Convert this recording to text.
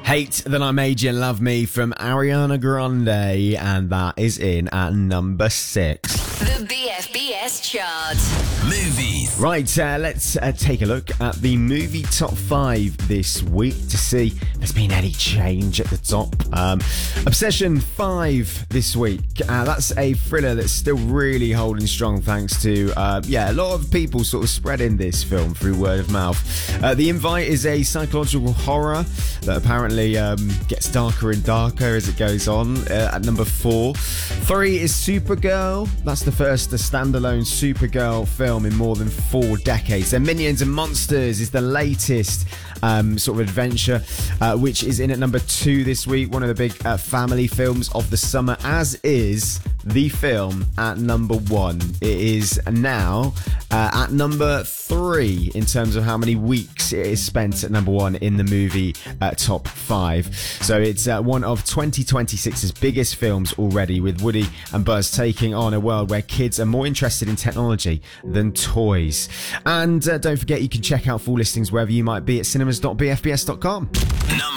Hate That I Made You Love Me from Ariana Grande, and that is in at number 6. The BFBS chart. Movies. Right, let's take a look at the movie top 5 this week to see if there's been any change at the top. Obsession 5 this week. That's a thriller that's still really holding strong thanks to, a lot of people sort of spreading this film through word of mouth. The Invite is a psychological horror that apparently gets darker and darker as it goes on. At number 4. 3 is Supergirl. That's the first standalone Supergirl film in more than 4 decades. Then Minions and Monsters is the latest sort of adventure, which is in at number 2 this week. One of the big family films of the summer, as is the film at number 1. It is now at number 3 in terms of how many weeks it is spent at number 1 in the movie top 5. So it's one of 2026's biggest films already, with Woody and Buzz taking on a world where kids are more interested in technology than toys. And don't forget, you can check out full listings wherever you might be at cinemas.bfbs.com.